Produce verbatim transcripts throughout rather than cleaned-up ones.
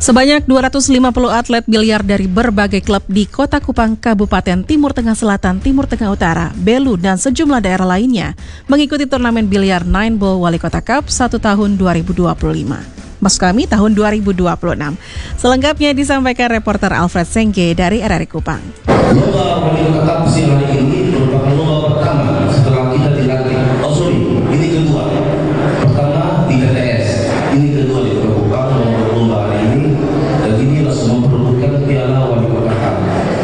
Sebanyak dua ratus lima puluh atlet biliar dari berbagai klub di Kota Kupang, Kabupaten Timur Tengah Selatan, Timur Tengah Utara, Belu, dan sejumlah daerah lainnya mengikuti turnamen biliar Nine Ball Wali Kota Cup satu tahun dua ribu dua puluh lima. Maksud kami tahun dua ribu dua puluh enam. Selengkapnya disampaikan reporter Alfred Sengge dari R R I Kupang. Lomba Wali Kota Cup siang hari ini merupakan lomba pertama setelah kita dilatih. Oh sorry, ini kedua. Pertama di T T S, ini kedua di Kota Kupang lomba hari ini, dan ini langsung memperebutkan piala Wali Kota Cup.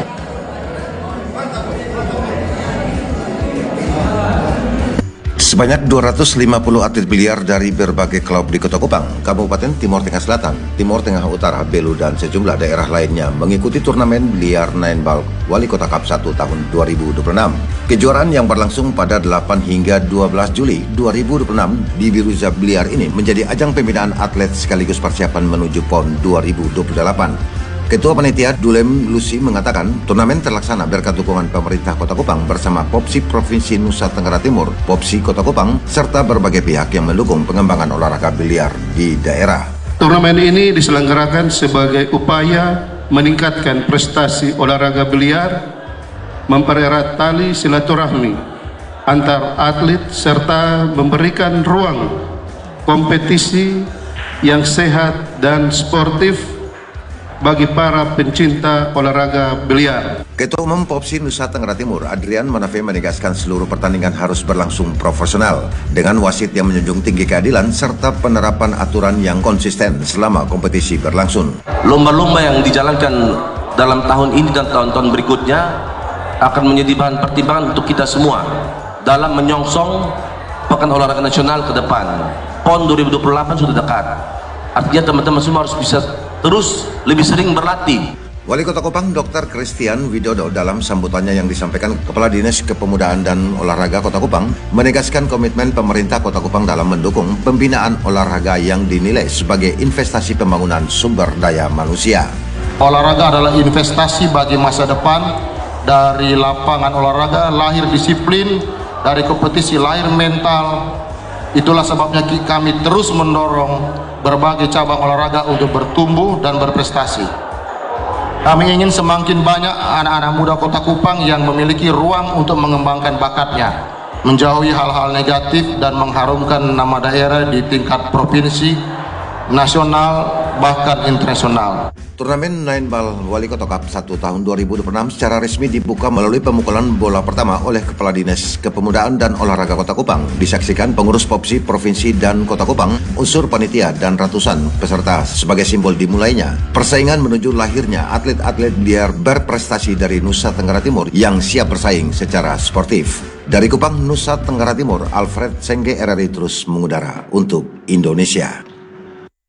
Sebanyak dua ratus lima puluh atlet biliar dari berbagai klub di Kota Kupang, Kabupaten Timur Tengah Selatan, Timur Tengah Utara, Belu, dan sejumlah daerah lainnya mengikuti turnamen biliar Nine Ball Wali Kota Cup satu tahun dua ribu dua puluh enam. Kejuaraan yang berlangsung pada delapan hingga dua belas Juli dua ribu dua puluh enam di Biruza Biliar ini menjadi ajang pembinaan atlet sekaligus persiapan menuju PON dua ribu dua puluh delapan. Ketua Panitia Dulem Lucy mengatakan turnamen terlaksana berkat dukungan pemerintah Kota Kupang bersama Popsi Provinsi Nusa Tenggara Timur, Popsi Kota Kupang, serta berbagai pihak yang mendukung pengembangan olahraga biliar di daerah. Turnamen ini diselenggarakan sebagai upaya meningkatkan prestasi olahraga biliar, mempererat tali silaturahmi antar atlet, serta memberikan ruang kompetisi yang sehat dan sportif bagi para pencinta olahraga biliar. Ketua Umum Popsi Nusa Tenggara Timur, Adrian Manafe, menegaskan seluruh pertandingan harus berlangsung profesional dengan wasit yang menjunjung tinggi keadilan serta penerapan aturan yang konsisten selama kompetisi berlangsung. Lomba-lomba yang dijalankan dalam tahun ini dan tahun-tahun berikutnya akan menjadi bahan pertimbangan untuk kita semua dalam menyongsong Pekan Olahraga Nasional ke depan. PON dua ribu dua puluh delapan sudah dekat. Artinya teman-teman semua harus bisa terus lebih sering berlatih. Wali Kota Kupang Doktor Christian Widodo dalam sambutannya yang disampaikan Kepala Dinas Kepemudaan dan Olahraga Kota Kupang menegaskan komitmen pemerintah Kota Kupang dalam mendukung pembinaan olahraga yang dinilai sebagai investasi pembangunan sumber daya manusia. Olahraga adalah investasi bagi masa depan. Dari lapangan olahraga lahir disiplin, dari kompetisi lahir mental. Itulah sebabnya kami terus mendorong berbagai cabang olahraga untuk bertumbuh dan berprestasi. Kami ingin semakin banyak anak-anak muda Kota Kupang yang memiliki ruang untuk mengembangkan bakatnya, menjauhi hal-hal negatif dan mengharumkan nama daerah di tingkat provinsi, nasional, bahkan internasional. Turnamen Nine Ball Wali Kota Cup satu tahun dua ribu dua puluh enam secara resmi dibuka melalui pemukulan bola pertama oleh Kepala Dinas Kepemudaan dan Olahraga Kota Kupang. Disaksikan pengurus Popsi Provinsi dan Kota Kupang, unsur panitia, dan ratusan peserta sebagai simbol dimulainya persaingan menuju lahirnya atlet-atlet biliar berprestasi dari Nusa Tenggara Timur yang siap bersaing secara sportif. Dari Kupang, Nusa Tenggara Timur, Alfred Sengge, R R I terus mengudara untuk Indonesia.